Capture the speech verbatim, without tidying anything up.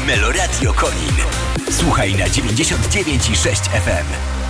Meloradio Konin. Słuchaj na dziewięćdziesiąt dziewięć i sześć F M.